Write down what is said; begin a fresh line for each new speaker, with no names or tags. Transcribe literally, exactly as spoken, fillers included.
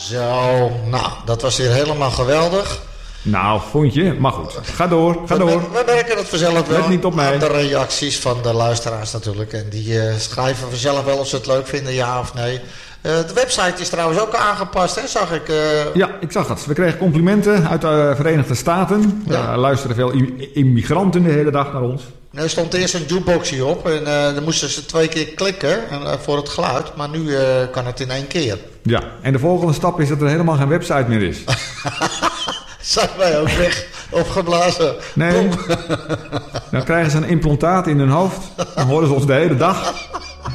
Zo, nou, dat was weer helemaal geweldig.
Nou, vond je? Maar goed, ga door, ga
we,
door.
We merken het vanzelf wel.
Let niet op mij.
Aan de reacties van de luisteraars natuurlijk. En die uh, schrijven vanzelf wel of ze het leuk vinden, ja of nee. Uh, de website is trouwens ook aangepast, hè, zag ik. Uh...
Ja, ik zag het. We kregen complimenten uit de Verenigde Staten. Ja. Er luisteren veel immigranten de hele dag naar ons.
Er stond eerst een jukeboxje op en uh, dan moesten ze twee keer klikken en, uh, voor het geluid. Maar nu uh, kan het in één keer.
Ja, en de volgende stap is dat er helemaal geen website meer is.
Zijn wij ook weg opgeblazen?
Nee, dan krijgen ze een implantaat in hun hoofd. Dan horen ze ons de hele dag.